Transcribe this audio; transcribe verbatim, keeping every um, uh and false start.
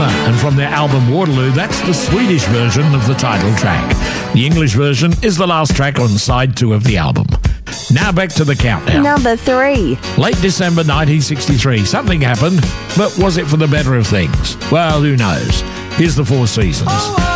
Prisoner, and from their album Waterloo, that's the Swedish version of the title track. The English version is the last track on side two of the album. Now back to the countdown. Number three. Late December nineteen sixty-three, something happened, but was it for the better of things? Well, who knows? Here's the Four Seasons.